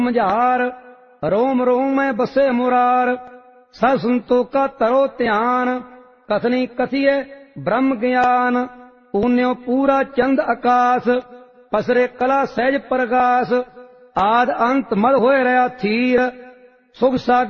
मझार रोम रोम में बसे मुरार सब संतोखा तरो ध्यान कथनी कथिए ब्रह्म ज्ञान ऊन्यो पूरा चंद आकाश पसरे कला सहज प्रकाश आद अंत मद होए रहा थीर सुख सागर